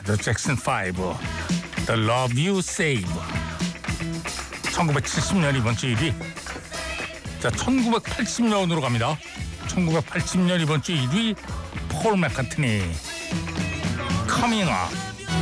The Jackson 5, The Love You Save. 1970년 이번 주 1위. 자, 1980년으로 갑니다. 1980년 이번 주 1위 폴 맥카트니, Coming Up.